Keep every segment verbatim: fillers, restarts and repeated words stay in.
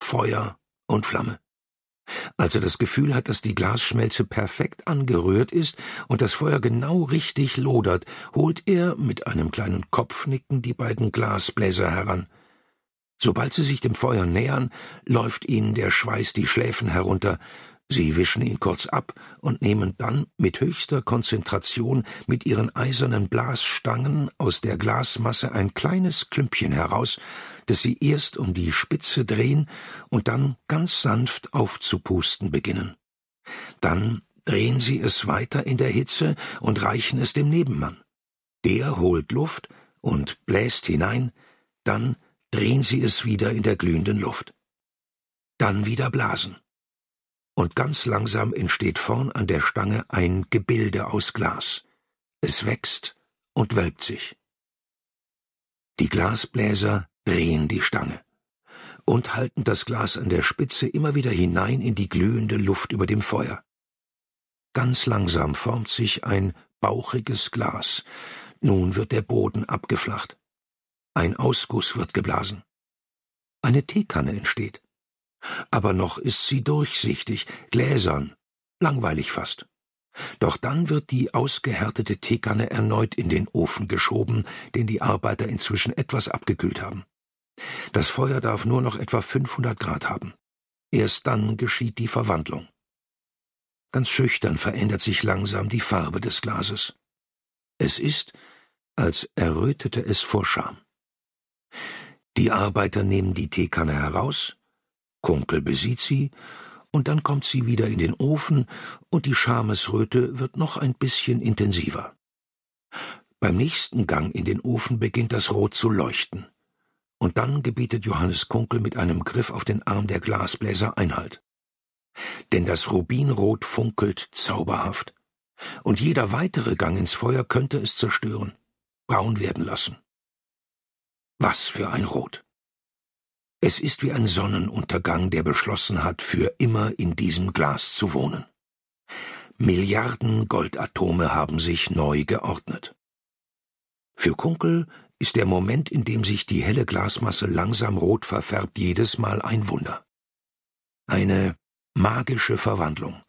Feuer und Flamme. Als er das Gefühl hat, dass die Glasschmelze perfekt angerührt ist und das Feuer genau richtig lodert, holt er mit einem kleinen Kopfnicken die beiden Glasbläser heran. Sobald sie sich dem Feuer nähern, läuft ihnen der Schweiß die Schläfen herunter. Sie wischen ihn kurz ab und nehmen dann mit höchster Konzentration mit ihren eisernen Blasstangen aus der Glasmasse ein kleines Klümpchen heraus, das sie erst um die Spitze drehen und dann ganz sanft aufzupusten beginnen. Dann drehen sie es weiter in der Hitze und reichen es dem Nebenmann. Der holt Luft und bläst hinein, dann drehen sie es wieder in der glühenden Luft. Dann wieder blasen. Und ganz langsam entsteht vorn an der Stange ein Gebilde aus Glas. Es wächst und wölbt sich. Die Glasbläser drehen die Stange und halten das Glas an der Spitze immer wieder hinein in die glühende Luft über dem Feuer. Ganz langsam formt sich ein bauchiges Glas. Nun wird der Boden abgeflacht. Ein Ausguss wird geblasen. Eine Teekanne entsteht. Aber noch ist sie durchsichtig, gläsern, langweilig fast. Doch dann wird die ausgehärtete Teekanne erneut in den Ofen geschoben, den die Arbeiter inzwischen etwas abgekühlt haben. Das Feuer darf nur noch etwa fünfhundert Grad haben. Erst dann geschieht die Verwandlung. Ganz schüchtern verändert sich langsam die Farbe des Glases. Es ist, als errötete es vor Scham. Die Arbeiter nehmen die Teekanne heraus, Kunkel besieht sie, und dann kommt sie wieder in den Ofen, und die Schamesröte wird noch ein bisschen intensiver. Beim nächsten Gang in den Ofen beginnt das Rot zu leuchten, und dann gebietet Johannes Kunkel mit einem Griff auf den Arm der Glasbläser Einhalt. Denn das Rubinrot funkelt zauberhaft, und jeder weitere Gang ins Feuer könnte es zerstören, braun werden lassen. Was für ein Rot! Es ist wie ein Sonnenuntergang, der beschlossen hat, für immer in diesem Glas zu wohnen. Milliarden Goldatome haben sich neu geordnet. Für Kunkel ist der Moment, in dem sich die helle Glasmasse langsam rot verfärbt, jedes Mal ein Wunder. Eine magische Verwandlung.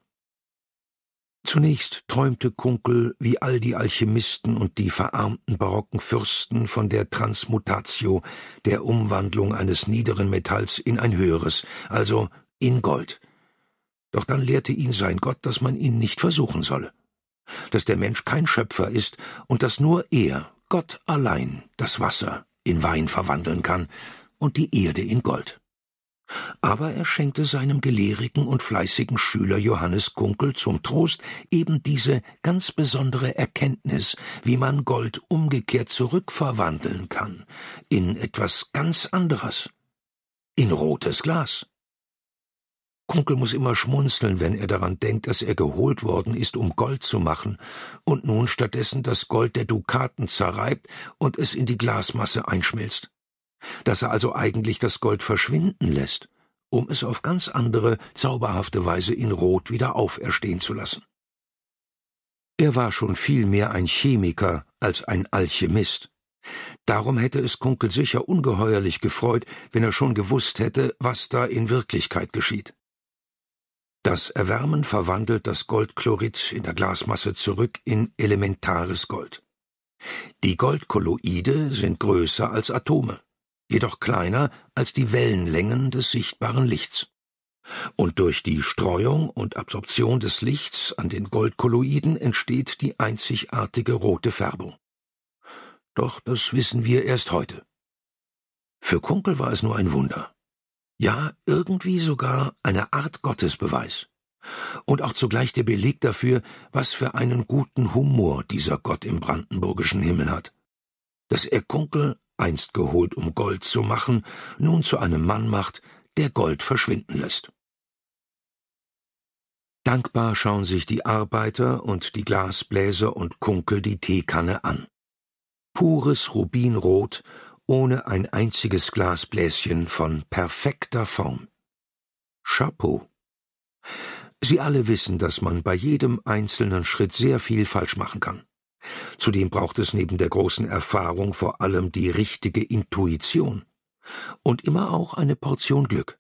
Zunächst träumte Kunkel, wie all die Alchemisten und die verarmten barocken Fürsten, von der Transmutatio, der Umwandlung eines niederen Metalls in ein höheres, also in Gold. Doch dann lehrte ihn sein Gott, dass man ihn nicht versuchen solle, dass der Mensch kein Schöpfer ist und dass nur er, Gott allein, das Wasser in Wein verwandeln kann und die Erde in Gold. Aber er schenkte seinem gelehrigen und fleißigen Schüler Johannes Kunkel zum Trost eben diese ganz besondere Erkenntnis, wie man Gold umgekehrt zurückverwandeln kann, in etwas ganz anderes, in rotes Glas. Kunkel muss immer schmunzeln, wenn er daran denkt, dass er geholt worden ist, um Gold zu machen, und nun stattdessen das Gold der Dukaten zerreibt und es in die Glasmasse einschmilzt. Dass er also eigentlich das Gold verschwinden lässt, um es auf ganz andere, zauberhafte Weise in Rot wieder auferstehen zu lassen. Er war schon viel mehr ein Chemiker als ein Alchemist. Darum hätte es Kunkel sicher ungeheuerlich gefreut, wenn er schon gewusst hätte, was da in Wirklichkeit geschieht. Das Erwärmen verwandelt das Goldchlorid in der Glasmasse zurück in elementares Gold. Die Goldkolloide sind größer als Atome, jedoch kleiner als die Wellenlängen des sichtbaren Lichts. Und durch die Streuung und Absorption des Lichts an den Goldkolloiden entsteht die einzigartige rote Färbung. Doch das wissen wir erst heute. Für Kunkel war es nur ein Wunder. Ja, irgendwie sogar eine Art Gottesbeweis. Und auch zugleich der Beleg dafür, was für einen guten Humor dieser Gott im brandenburgischen Himmel hat. Dass er Kunkel, einst geholt, um Gold zu machen, nun zu einem Mann macht, der Gold verschwinden lässt. Dankbar schauen sich die Arbeiter und die Glasbläser und Kunkel die Teekanne an. Pures Rubinrot, ohne ein einziges Glasbläschen von perfekter Form. Chapeau! Sie alle wissen, dass man bei jedem einzelnen Schritt sehr viel falsch machen kann. Zudem braucht es neben der großen Erfahrung vor allem die richtige Intuition und immer auch eine Portion Glück.